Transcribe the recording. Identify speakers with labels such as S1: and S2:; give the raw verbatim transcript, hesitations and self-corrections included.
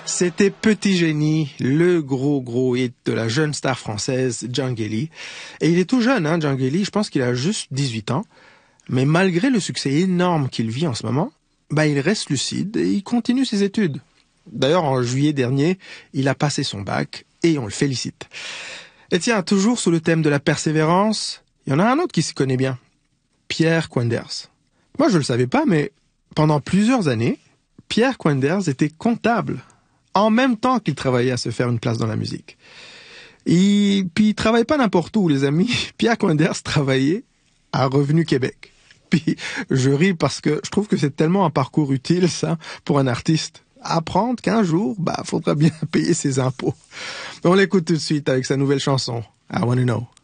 S1: C'était Petit Génie, le gros gros hit de la jeune star française Djangeli. Et il est tout jeune, hein, Djangeli, je pense qu'il a juste dix-huit ans. Mais malgré le succès énorme qu'il vit en ce moment, bah il reste lucide et il continue ses études. D'ailleurs, en juillet dernier, il a passé son bac et on le félicite. Et tiens, toujours sous le thème de la persévérance, il y en a un autre qui s'y connaît bien. Pierre Quenders. Moi, je le savais pas, mais pendant plusieurs années, Pierre Quenders était comptable, en même temps qu'il travaillait à se faire une place dans la musique. Et puis, il travaille pas n'importe où, les amis. Pierre Quenders travaillait à Revenu Québec. Puis, je ris parce que je trouve que c'est tellement un parcours utile, ça, pour un artiste. Apprendre qu'un jour, bah, faudra bien payer ses impôts. On l'écoute tout de suite avec sa nouvelle chanson, I Wanna Know.